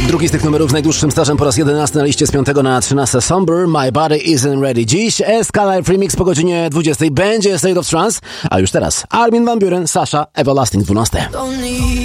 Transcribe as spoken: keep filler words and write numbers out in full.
Drugi z tych numerów z najdłuższym stażem po raz jedenasty na liście, z piątego na trzynaste Somber, My Body Isn't Ready. Dziś S-K-Life Remix po godzinie dwudziestej będzie State of Trance, a już teraz Armin van Buuren, Sasha, Everlasting dwanaście.